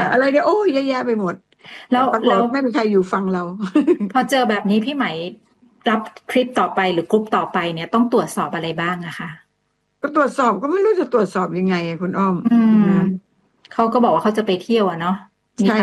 อะไรเนี่ยโอ้ยแย่ๆไปหมดแล้วแต่ปรากฏแล้วไม่มีใครอยู่ฟังเราพอเจอแบบนี้พี่ไหมรับคลิปต่อไปหรือกรุ๊ปต่อไปเนี่ยต้องตรวจสอบอะไรบ้างอะคะก็ตรวจสอบก็ไม่รู้จะตรวจสอบยังไงอะคุณอ้อมอืมนะเขาก็บอกว่าเขาจะไปเที่ยวอะเนาะ